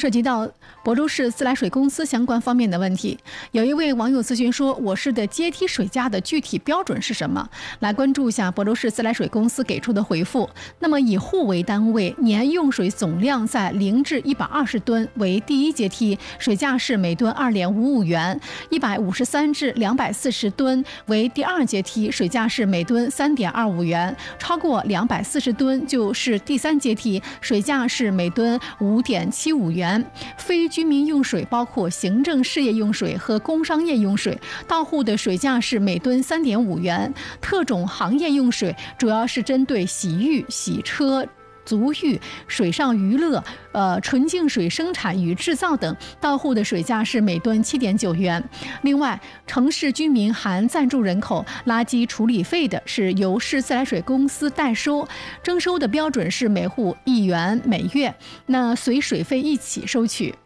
涉及到亳州市自来水公司相关方面的问题。有一位网友咨询说，我市的阶梯水价的具体标准是什么？来关注一下亳州市自来水公司给出的回复。那么以户为单位，年用水总量在0至120吨为第一阶梯，水价是每吨2.55元；153至240吨为第二阶梯，水价是每吨3.25元；超过240吨就是第三阶梯，水价是每吨5.75元。非居民用水包括行政事业用水和工商业用水，到户的水价是每吨3.5元。特种行业用水主要是针对洗浴、洗车、足浴、水上娱乐、纯净水生产与制造等，到户的水价是每吨7.9元。另外，城市居民含暂住人口垃圾处理费的是由市自来水公司代收，征收的标准是每户1元每月，那随水费一起收取。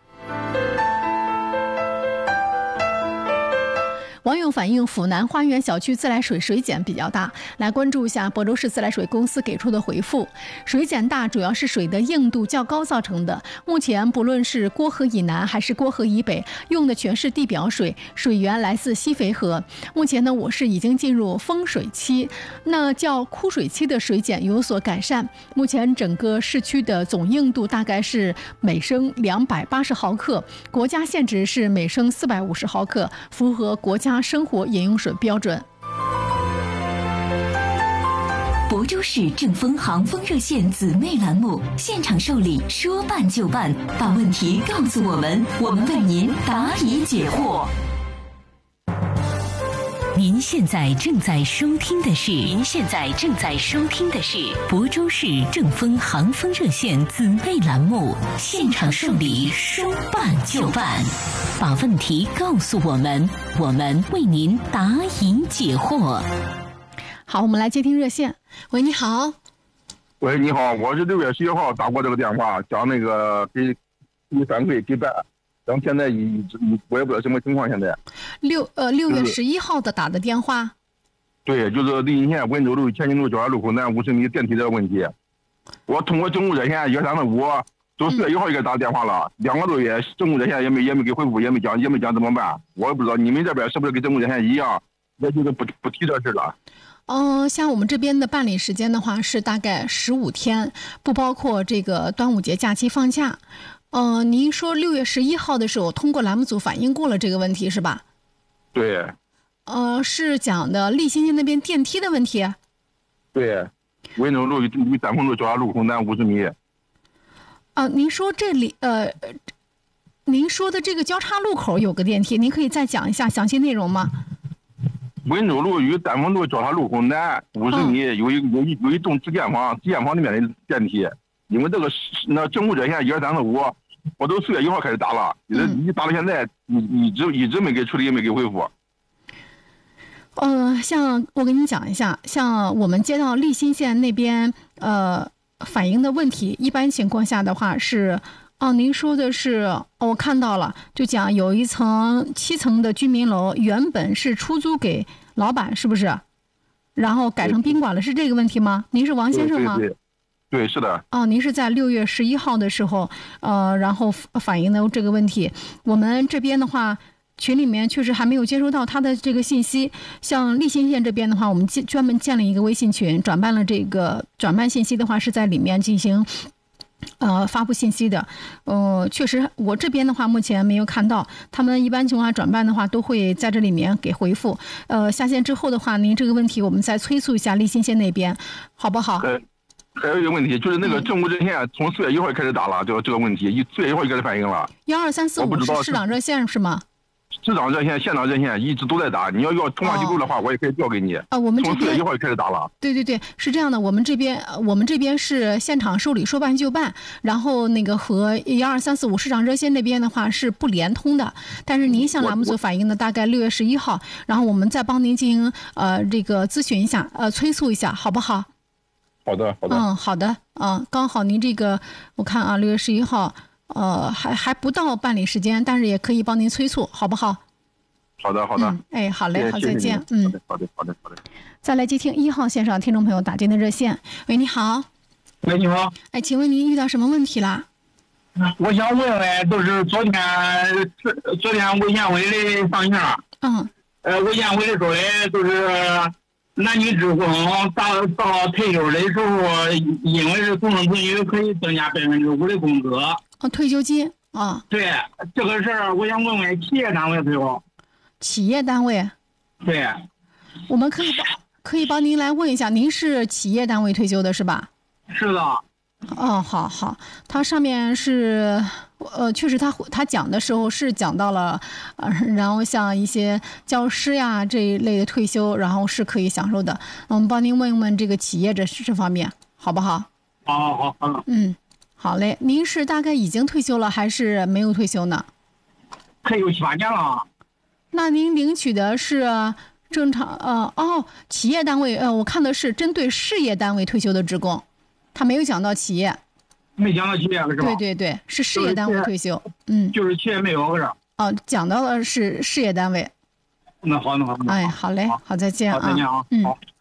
网友反映府南花园小区自来水水碱比较大，来关注一下亳州市自来水公司给出的回复。水碱大主要是水的硬度较高造成的，目前不论是郭河以南还是郭河以北，用的全是地表水，水源来自西肥河。目前呢，我市已经进入丰水期，那较枯水期的水碱有所改善。目前整个市区的总硬度大概是每升280毫克，国家限值是每升450毫克，符合国家生活饮用水标准。 亳州市正风航风热线姊妹栏目现场受理，说办就办，把问题告诉我们，我们为您答疑解惑。您现在正在收听的是亳州市正风航风热线姊妹栏目现场受理，说办就办，把问题告诉我们，我们为您答疑解惑。 好，我们来接听热线。喂，你好。 喂，你好，我是6月11号打过这个电话，讲那个给反馈给办。然后现在我也不知道什么情况。现在 6月11号的打的电话， 对，就是利津县温州路前进路交叉路口南50米电梯的问题。我通过政务热线1345，从4月1号就给打电话了，2个多月，政务热线也没给回复，也没讲怎么办。我也不知道你们这边是不是跟政务热线一样，也就是不提这事了。 像我们这边的办理时间的话是大概15天，不包括这个端午节假期放假。您说6月11号的时候通过栏目组反映过了这个问题是吧？ 对。 是讲的立新县那边电梯的问题。 对，温州路与丹凤路交叉路口南50米。 您说这里您说的这个交叉路口有个电梯，您可以再讲一下详细内容吗？ 温州路与丹凤路交叉路口南50米有一栋自建房里面的电梯。因为这个政务热线1345，我都4月1号开始打了，你打到现在，一直没给处理，也没给回复。 像我跟你讲一下，像我们接到立新县那边反映的问题，一般情况下的话是，您说的是，我看到了，就讲有一层7层的居民楼，原本是出租给老板，是不是？然后改成宾馆了，是这个问题吗？您是王先生吗？ 对，是的。 您是在6月11号的时候，然后反映的这个问题。我们这边的话，群里面确实还没有接收到他的这个信息。像立新县这边的话，我们专门建了一个微信群，转办信息的话是在里面进行发布信息的。确实我这边的话目前没有看到，他们一般情况下转办的话都会在这里面给回复。下线之后的话，您这个问题我们再催促一下立新县那边，好不好？ 还有一个问题，就是那个政务热线从4月1号开始打了，这个问题4月1号就开始反映了。 12345是市长热线是吗？ 市长热线、县长热线一直都在打，你要通话记录的话，我也可以调给你。 我们这边从4月1号就开始打了。 对，是这样的，我们这边是现场受理，说办就办，然后那个和12345市长热线那边的话是不连通的。但是您向栏目组反映的大概6月11号，然后我们再帮您进行这个咨询一下，催促一下，好不好？ 好的。 好的。刚好您这个我看6月11号，还不到办理时间，但是也可以帮您催促，好不好？ 好的。 好嘞，好，再见。 好的。 再来接听1号线上听众朋友打进的热线。喂，你好。 喂，你好。 请问您遇到什么问题啦？ 我想问问，就是昨天卫健委的上线，卫健委说的就是男女职工到退休的时候，因为是公证子女，可以增加5%的工资。 退休金啊。 对这个事儿，我想问问企业单位最好。 企业单位。对。我们可以帮您来问一下，您是企业单位退休的是吧？ 是的。 好，它上面是，确实他讲的时候是讲到了，然后像一些教师呀这一类的退休，然后是可以享受的。我们帮您问问这个企业这方面，好不好？ 好。 好嘞。您是大概已经退休了，还是没有退休呢？ 退休7、8年了。 那您领取的是正常企业单位，我看的是针对事业单位退休的职工。他没有讲到企业， 没讲到企业是吧？ 对，是事业单位退休。 就是企业没有是吧？ 讲到了是事业单位。 那好。 哎，好嘞，好，再见啊。 再见啊。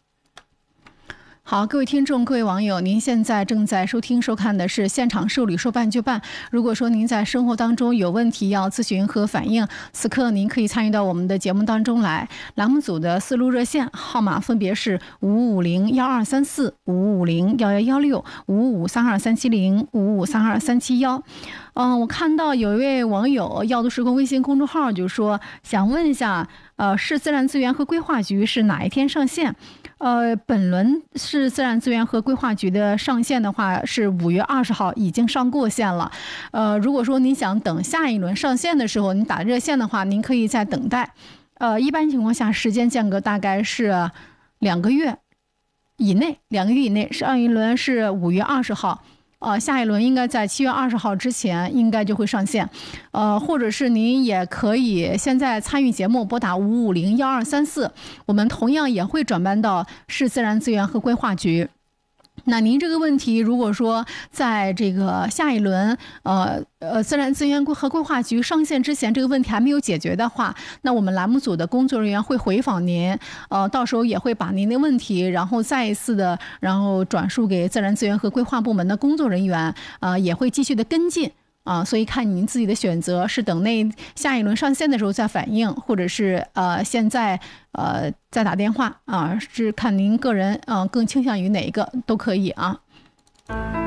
好，各位听众，各位网友，您现在正在收看的是现场受理说办就办。如果说您在生活当中有问题要咨询和反映，此刻您可以参与到我们的节目当中来。栏目组的4路热线号码分别是55501234、55501116、55323705、55323771。我看到有一位网友要读时空微信公众号就说，想问一下，市自然资源和规划局是哪一天上线？本轮市自然资源和规划局的上线的话是5月20号，已经上过线了。如果说您想等下一轮上线的时候，您打热线的话，您可以再等待。一般情况下，时间间隔大概是2个月以内。上一轮是5月20号。下一轮应该在7月20号之前应该就会上线，或者是您也可以现在参与节目拨打55501234，我们同样也会转班到市自然资源和规划局。那您这个问题，如果说在这个下一轮自然资源和规划局上线之前，这个问题还没有解决的话，那我们栏目组的工作人员会回访您，到时候也会把您的问题，然后再一次的，然后转述给自然资源和规划部门的工作人员，也会继续的跟进。所以看您自己的选择，是等那下一轮上线的时候再反映，或者是现在再打电话是看您个人更倾向于哪一个都可以啊。